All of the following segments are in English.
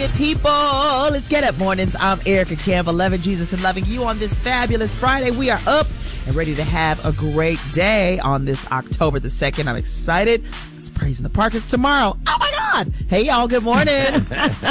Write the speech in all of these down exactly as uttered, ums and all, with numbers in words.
good people. Let's get up mornings. I'm Erica Campbell, loving Jesus and loving you on this fabulous Friday. We are up and ready to have a great day on this October the second. I'm excited. It's Praise in the Park. It's tomorrow. Oh my God. Hey y'all, good morning. Thank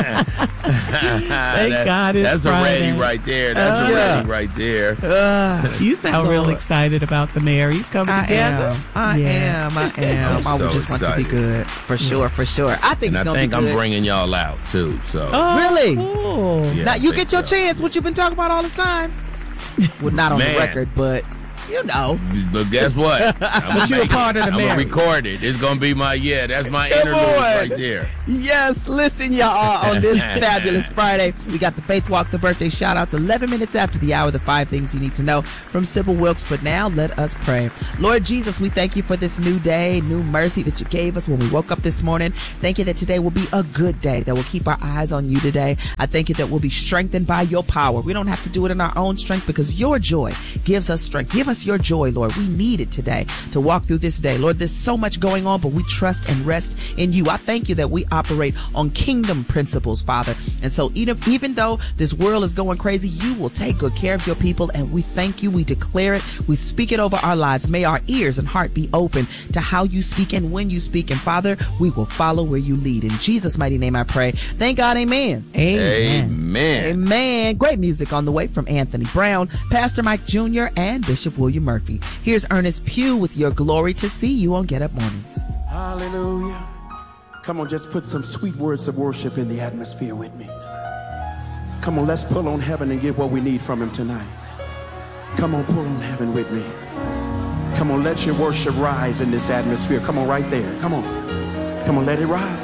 that, God it's That's Friday. a ready right there. That's uh, a ready right there. Uh, you sound Lord. real excited about the mayor. He's coming I together. Am. I yeah. am. I am. I'm I so would just excited. want to be good. For sure, for sure. I think and it's I gonna think be I'm good. bringing y'all out too. So oh, really? Cool. Yeah, now I you get your so. chance. What you've been talking about all the time. Well, not on Man. the record, but you know. But guess what? I'm but you're a part of the I'm marriage. gonna record it. It's gonna be my yeah. That's my Come interlude on. right there. Yes, listen, y'all. On this fabulous Friday, we got the Faith Walk, the birthday shout outs, eleven minutes after the hour, the five things you need to know from Sybil Wilkes. But now let us pray. Lord Jesus, we thank you for this new day, new mercy that you gave us when we woke up this morning. Thank you that today will be a good day, that we'll keep our eyes on you today. I thank you that we'll be strengthened by your power. We don't have to do it in our own strength because your joy gives us strength. Give us your joy, Lord. We need it today to walk through this day. Lord, there's so much going on, but we trust and rest in you. I thank you that we operate on kingdom principles, Father. And so even, even though this world is going crazy, you will take good care of your people. And we thank you. We declare it. We speak it over our lives. May our ears and heart be open to how you speak and when you speak. And Father, we will follow where you lead. In Jesus' mighty name I pray. Thank God. Amen. Amen. Amen. Amen. Great music on the way from Anthony Brown, Pastor Mike Junior, and Bishop William Murphy. Here's Ernest Pugh with Your Glory to See You on Get Up Mornings. Hallelujah. Come on, just put some sweet words of worship in the atmosphere with me. Come on, let's pull on heaven and get what we need from him tonight. Come on, pull on heaven with me. Come on, let your worship rise in this atmosphere. Come on, right there. Come on. Come on, let it rise.